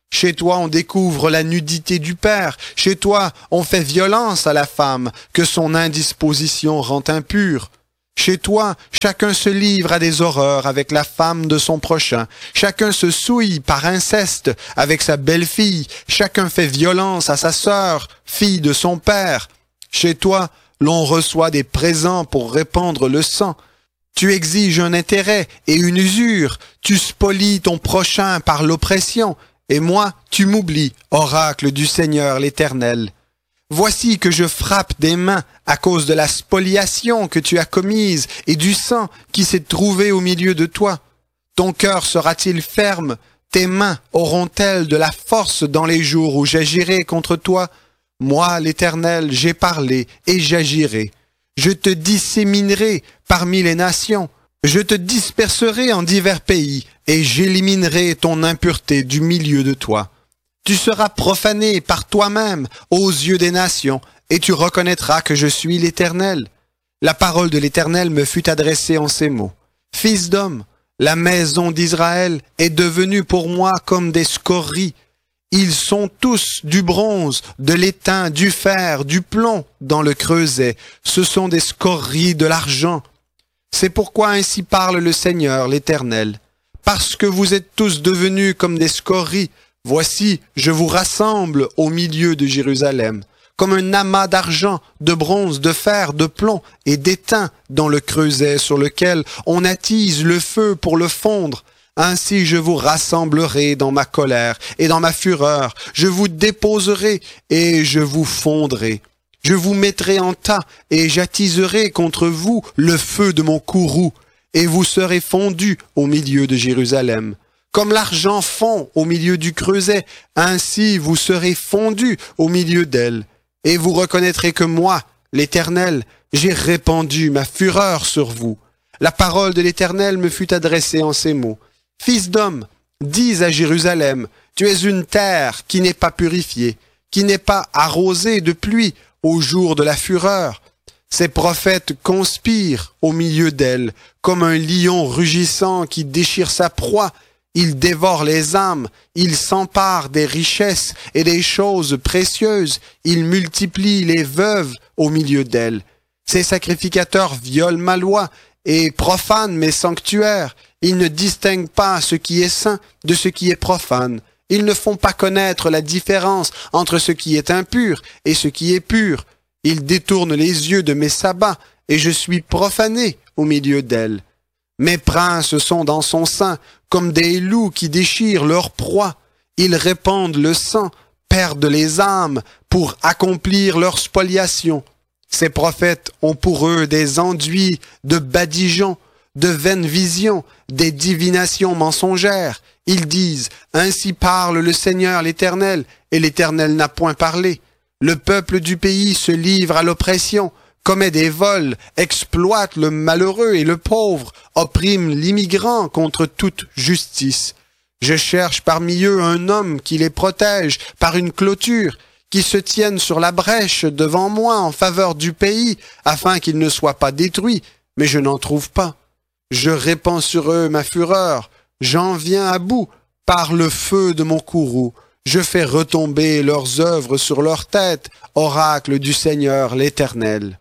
Chez toi, on découvre la nudité du père. Chez toi, on fait violence à la femme, que son indisposition rend impure. Chez toi, chacun se livre à des horreurs avec la femme de son prochain. Chacun se souille par inceste avec sa belle-fille. Chacun fait violence à sa sœur, fille de son père. Chez toi, l'on reçoit des présents pour répandre le sang. Tu exiges un intérêt et une usure. Tu spolies ton prochain par l'oppression. Et moi, tu m'oublies, oracle du Seigneur l'Éternel. Voici que je frappe des mains à cause de la spoliation que tu as commise et du sang qui s'est trouvé au milieu de toi. Ton cœur sera-t-il ferme? Tes mains auront-elles de la force dans les jours où j'agirai contre toi? Moi, l'Éternel, j'ai parlé et j'agirai. Je te disséminerai parmi les nations. Je te disperserai en divers pays et j'éliminerai ton impureté du milieu de toi. Tu seras profané par toi-même aux yeux des nations, et tu reconnaîtras que je suis l'Éternel. La parole de l'Éternel me fut adressée en ces mots. Fils d'homme, la maison d'Israël est devenue pour moi comme des scories. Ils sont tous du bronze, de l'étain, du fer, du plomb dans le creuset. Ce sont des scories de l'argent. C'est pourquoi ainsi parle le Seigneur l'Éternel. Parce que vous êtes tous devenus comme des scories, voici, je vous rassemble au milieu de Jérusalem, comme un amas d'argent, de bronze, de fer, de plomb et d'étain dans le creuset sur lequel on attise le feu pour le fondre. Ainsi je vous rassemblerai dans ma colère et dans ma fureur, je vous déposerai et je vous fondrai. Je vous mettrai en tas et j'attiserai contre vous le feu de mon courroux, et vous serez fondus au milieu de Jérusalem. Comme l'argent fond au milieu du creuset, ainsi vous serez fondus au milieu d'elle. Et vous reconnaîtrez que moi, l'Éternel, j'ai répandu ma fureur sur vous. La parole de l'Éternel me fut adressée en ces mots. Fils d'homme, dis à Jérusalem, tu es une terre qui n'est pas purifiée, qui n'est pas arrosée de pluie au jour de la fureur. Ces prophètes conspirent au milieu d'elle, comme un lion rugissant qui déchire sa proie. Ils dévorent les âmes, ils s'emparent des richesses et des choses précieuses, ils multiplient les veuves au milieu d'elle. Ces sacrificateurs violent ma loi et profanent mes sanctuaires. Ils ne distinguent pas ce qui est saint de ce qui est profane. Ils ne font pas connaître la différence entre ce qui est impur et ce qui est pur. Ils détournent les yeux de mes sabbats, et je suis profané au milieu d'elle. Mes princes sont dans son sein, comme des loups qui déchirent leur proie. Ils répandent le sang, perdent les âmes, pour accomplir leur spoliation. Ces prophètes ont pour eux des enduits de badigeons, de vaines visions, des divinations mensongères. Ils disent, ainsi parle le Seigneur l'Éternel, et l'Éternel n'a point parlé. Le peuple du pays se livre à l'oppression, commet des vols, exploite le malheureux et le pauvre, opprime l'immigrant contre toute justice. Je cherche parmi eux un homme qui les protège par une clôture, qui se tienne sur la brèche devant moi en faveur du pays, afin qu'il ne soit pas détruit, mais je n'en trouve pas. Je répands sur eux ma fureur, j'en viens à bout par le feu de mon courroux. Je fais retomber leurs œuvres sur leurs têtes, oracle du Seigneur l'Éternel.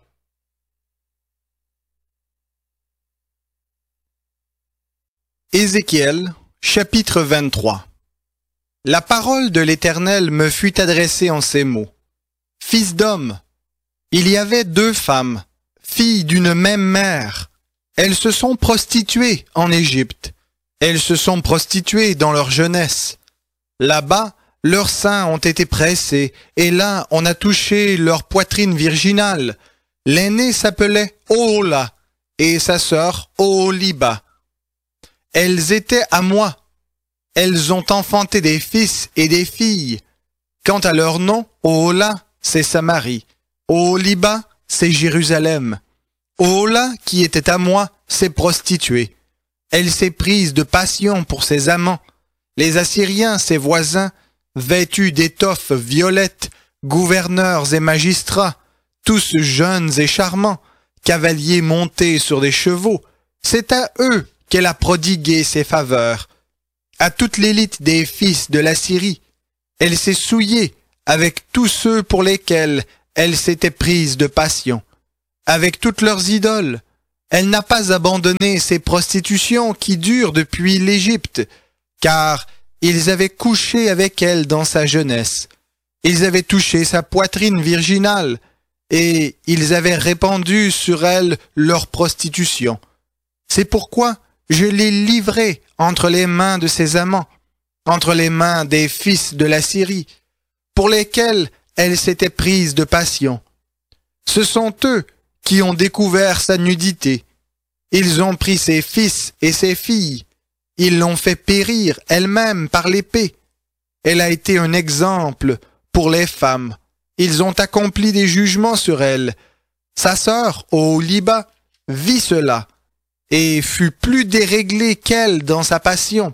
Ézéchiel, chapitre 23. La parole de l'Éternel me fut adressée en ces mots. Fils d'homme, il y avait 2 femmes, filles d'une même mère. Elles se sont prostituées en Égypte. Elles se sont prostituées dans leur jeunesse. Là-bas, leurs seins ont été pressés, et là, on a touché leur poitrine virginale. L'aînée s'appelait Ohola, et sa sœur Oholiba. Elles étaient à moi. Elles ont enfanté des fils et des filles. Quant à leur nom, Ohola, c'est Samarie. Oholiba, c'est Jérusalem. Ohola, qui était à moi, s'est prostituée. Elle s'est prise de passion pour ses amants. Les Assyriens, ses voisins, vêtus d'étoffes violettes, gouverneurs et magistrats, tous jeunes et charmants, cavaliers montés sur des chevaux, c'est à eux qu'elle a prodigué ses faveurs. À toute l'élite des fils de l'Assyrie, Elle s'est souillée avec tous ceux pour lesquels elle s'était prise de passion, avec toutes leurs idoles. Elle n'a pas abandonné ses prostitutions qui durent depuis l'Égypte, car ils avaient couché avec elle dans sa jeunesse. Ils avaient touché sa poitrine virginale, et ils avaient répandu sur elle leur prostitution. C'est pourquoi je l'ai livrée entre les mains de ses amants, entre les mains des fils de la Syrie, pour lesquels elle s'était prise de passion. Ce sont eux qui ont découvert sa nudité. Ils ont pris ses fils et ses filles. Ils l'ont fait périr elle-même par l'épée. Elle a été un exemple pour les femmes. Ils ont accompli des jugements sur elle. Sa sœur, Oholiba, vit cela et fut plus déréglée qu'elle dans sa passion.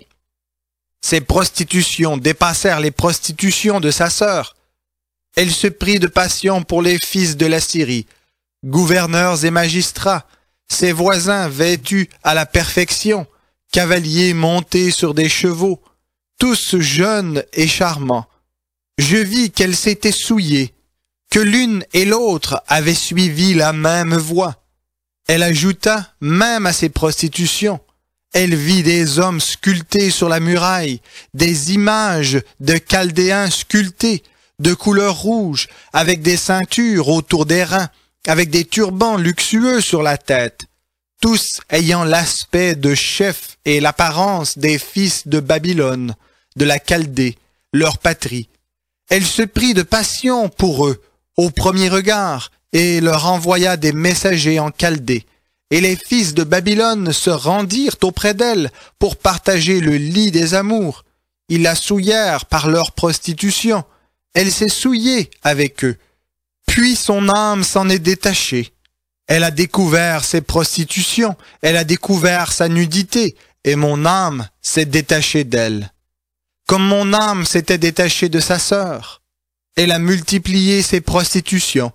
Ses prostitutions dépassèrent les prostitutions de sa sœur. Elle se prit de passion pour les fils de la Syrie, gouverneurs et magistrats, ses voisins vêtus à la perfection, cavaliers montés sur des chevaux, tous jeunes et charmants. Je vis qu'elle s'était souillée, que l'une et l'autre avaient suivi la même voie. Elle ajouta même à ses prostitutions. Elle vit des hommes sculptés sur la muraille, des images de Chaldéens sculptés, de couleur rouge, avec des ceintures autour des reins, avec des turbans luxueux sur la tête, tous ayant l'aspect de chefs et l'apparence des fils de Babylone, de la Chaldée, leur patrie. Elle se prit de passion pour eux, au premier regard, et leur envoya des messagers en Chaldée. Et les fils de Babylone se rendirent auprès d'elle pour partager le lit des amours. Ils la souillèrent par leur prostitution. Elle s'est souillée avec eux. Puis son âme s'en est détachée. Elle a découvert ses prostitutions, elle a découvert sa nudité, et mon âme s'est détachée d'elle. Comme mon âme s'était détachée de sa sœur, elle a multiplié ses prostitutions,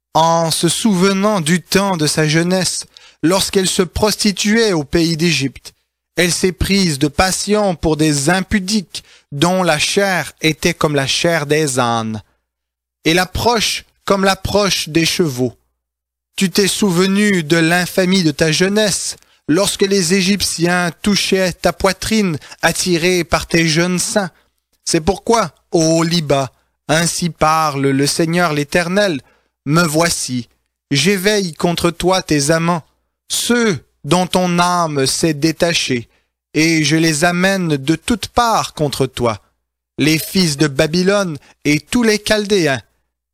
en se souvenant du temps de sa jeunesse, lorsqu'elle se prostituait au pays d'Égypte. Elle s'est prise de passion pour des impudiques, dont la chair était comme la chair des ânes, et l'approche comme l'approche des chevaux. Tu t'es souvenu de l'infamie de ta jeunesse, lorsque les Égyptiens touchaient ta poitrine attirés par tes jeunes seins. C'est pourquoi, ô Oholiba, ainsi parle le Seigneur l'Éternel, me voici, j'éveille contre toi tes amants, ceux dont ton âme s'est détachée, et je les amène de toutes parts contre toi, les fils de Babylone et tous les Chaldéens,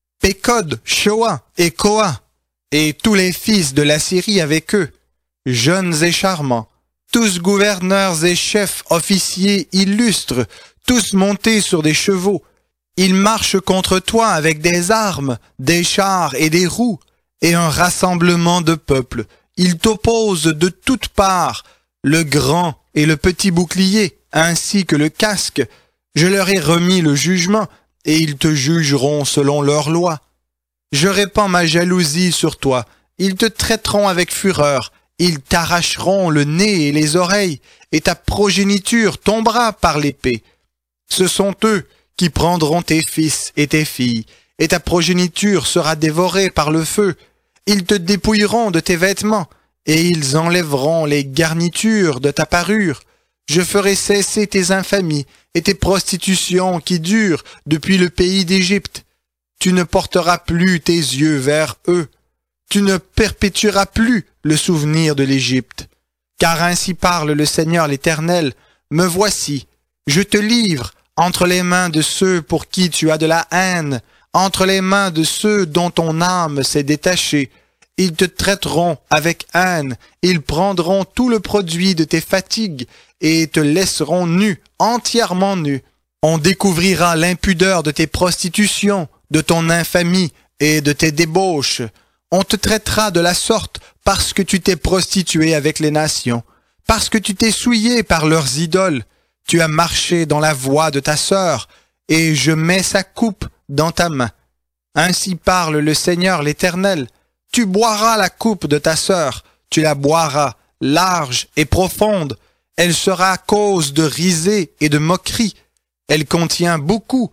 Pécod, Shoa et Koa, et tous les fils de la Syrie avec eux, jeunes et charmants, tous gouverneurs et chefs officiers illustres, tous montés sur des chevaux. Ils marchent contre toi avec des armes, des chars et des roues, et un rassemblement de peuples. Ils t'opposent de toutes parts, le grand et le petit bouclier, ainsi que le casque. Je leur ai remis le jugement, et ils te jugeront selon leur loi. Je répands ma jalousie sur toi, ils te traiteront avec fureur, ils t'arracheront le nez et les oreilles, et ta progéniture tombera par l'épée. Ce sont eux qui prendront tes fils et tes filles, et ta progéniture sera dévorée par le feu. Ils te dépouilleront de tes vêtements, et ils enlèveront les garnitures de ta parure. Je ferai cesser tes infamies et tes prostitutions qui durent depuis le pays d'Égypte. Tu ne porteras plus tes yeux vers eux. Tu ne perpétueras plus le souvenir de l'Égypte. Car ainsi parle le Seigneur l'Éternel, me voici, je te livre entre les mains de ceux pour qui tu as de la haine, entre les mains de ceux dont ton âme s'est détachée. Ils te traiteront avec haine, ils prendront tout le produit de tes fatigues et te laisseront nu, entièrement nu. On découvrira l'impudeur de tes prostitutions, de ton infamie et de tes débauches. On te traitera de la sorte parce que tu t'es prostitué avec les nations, parce que tu t'es souillé par leurs idoles. Tu as marché dans la voie de ta sœur, et je mets sa coupe dans ta main. Ainsi parle le Seigneur l'Éternel. Tu boiras la coupe de ta sœur, tu la boiras, large et profonde. Elle sera cause de risée et de moquerie. Elle contient beaucoup.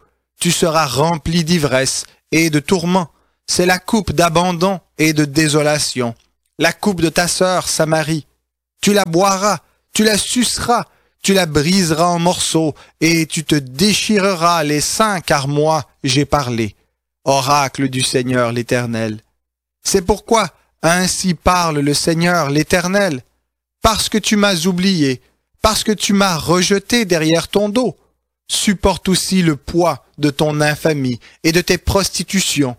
tu seras rempli d'ivresse et de tourments. C'est la coupe d'abandon et de désolation. La coupe de ta sœur Samarie. Tu la boiras, tu la suceras, tu la briseras en morceaux, et tu te déchireras les seins, car moi j'ai parlé. Oracle du Seigneur l'Éternel. C'est pourquoi ainsi parle le Seigneur l'Éternel. Parce que tu m'as oublié, parce que tu m'as rejeté derrière ton dos, supporte aussi le poids de ton infamie et de tes prostitutions.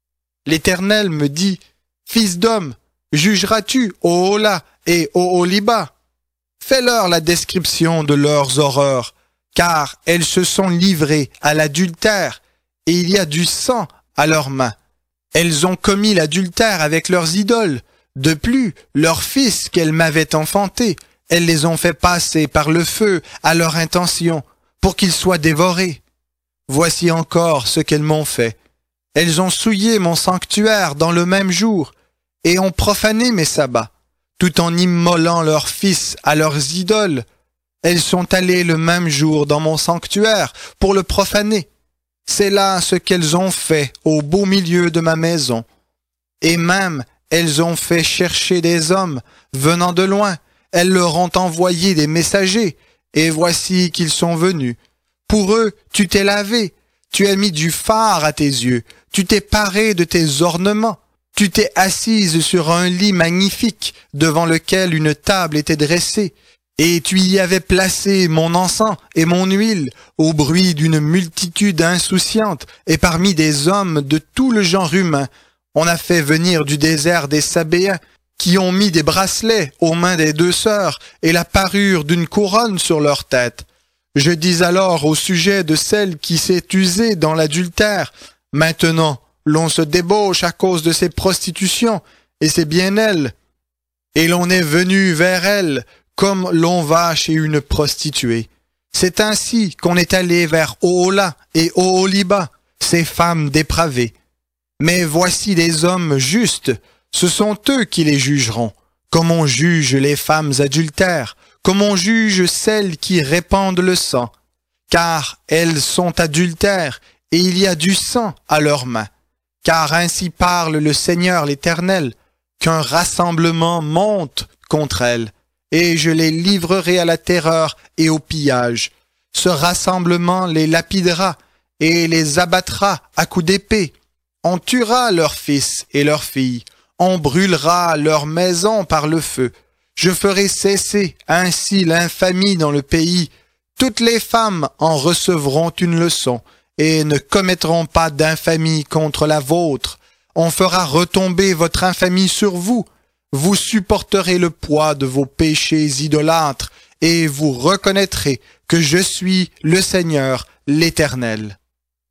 L'Éternel me dit, Fils d'homme, jugeras-tu Ohola et Oholiba? Fais-leur la description de leurs horreurs, car elles se sont livrées à l'adultère, et il y a du sang à leurs mains. Elles ont commis l'adultère avec leurs idoles. De plus, leurs fils qu'elles m'avaient enfantés, elles les ont fait passer par le feu à leur intention, pour qu'ils soient dévorés. Voici encore ce qu'elles m'ont fait. Elles ont souillé mon sanctuaire dans le même jour, et ont profané mes sabbats, tout en immolant leurs fils à leurs idoles. Elles sont allées le même jour dans mon sanctuaire pour le profaner. C'est là ce qu'elles ont fait au beau milieu de ma maison. Et même, elles ont fait chercher des hommes venant de loin. Elles leur ont envoyé des messagers, et voici qu'ils sont venus. Pour eux, tu t'es lavé, tu as mis du fard à tes yeux, tu t'es paré de tes ornements. Tu t'es assise sur un lit magnifique devant lequel une table était dressée, et tu y avais placé mon encens et mon huile au bruit d'une multitude insouciante, et parmi des hommes de tout le genre humain. On a fait venir du désert des Sabéens, qui ont mis des bracelets aux mains des deux sœurs et la parure d'une couronne sur leur tête. Je dis alors au sujet de celle qui s'est usée dans l'adultère, maintenant, l'on se débauche à cause de ses prostitutions, et c'est bien elle. Et l'on est venu vers elle, comme l'on va chez une prostituée. C'est ainsi qu'on est allé vers Ohola et Oholiba, ces femmes dépravées. Mais voici des hommes justes, ce sont eux qui les jugeront, comme on juge les femmes adultères, comme on juge celles qui répandent le sang, car elles sont adultères, et il y a du sang à leurs mains. Car ainsi parle le Seigneur l'Éternel, qu'un rassemblement monte contre elles, et je les livrerai à la terreur et au pillage. Ce rassemblement les lapidera et les abattra à coups d'épée. On tuera leurs fils et leurs filles, on brûlera leurs maisons par le feu. Je ferai cesser ainsi l'infamie dans le pays. Toutes les femmes en recevront une leçon, et ne commettront pas d'infamie contre la vôtre. On fera retomber votre infamie sur vous. Vous supporterez le poids de vos péchés idolâtres, et vous reconnaîtrez que je suis le Seigneur, l'Éternel.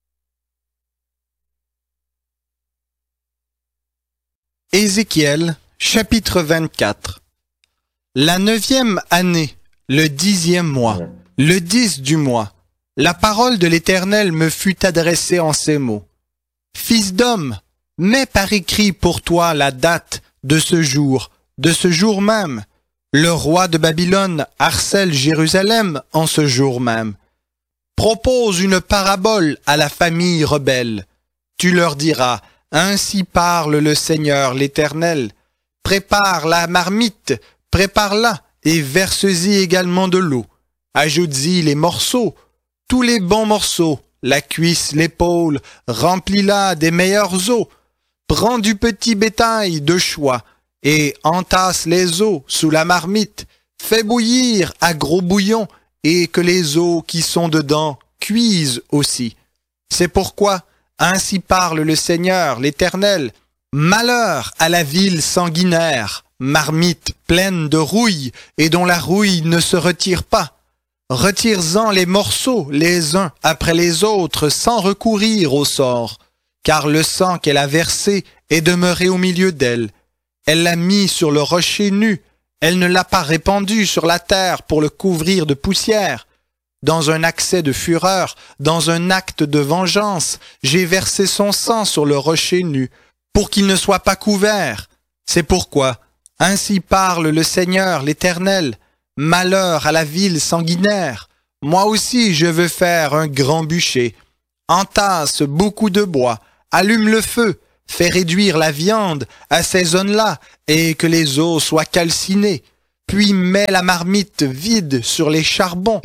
Ézéchiel, chapitre 24. La 9e année, le 10e mois, le 10 du mois, la parole de l'Éternel me fut adressée en ces mots. Fils d'homme, mets par écrit pour toi la date de ce jour même. Le roi de Babylone harcèle Jérusalem en ce jour même. Propose une parabole à la famille rebelle. Tu leur diras, ainsi parle le Seigneur l'Éternel. Prépare la marmite, prépare-la et verse-y également de l'eau. Ajoute-y les morceaux, tous les bons morceaux, la cuisse, l'épaule, remplis-la des meilleurs os. Prends du petit bétail de choix et entasse les os sous la marmite. Fais bouillir à gros bouillon et que les os qui sont dedans cuisent aussi. C'est pourquoi, ainsi parle le Seigneur, l'Éternel. Malheur à la ville sanguinaire, marmite pleine de rouille et dont la rouille ne se retire pas. Retire-en les morceaux les uns après les autres sans recourir au sort, car le sang qu'elle a versé est demeuré au milieu d'elle. Elle l'a mis sur le rocher nu, elle ne l'a pas répandu sur la terre pour le couvrir de poussière. Dans un accès de fureur, dans un acte de vengeance, j'ai versé son sang sur le rocher nu, pour qu'il ne soit pas couvert. C'est pourquoi, ainsi parle le Seigneur l'Éternel, malheur à la ville sanguinaire. Moi aussi je veux faire un grand bûcher. Entasse beaucoup de bois, allume le feu, fais réduire la viande, assaisonne-la, et que les os soient calcinés. Puis mets la marmite vide sur les charbons,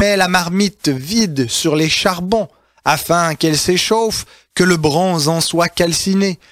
afin qu'elle s'échauffe, que le bronze en soit calciné.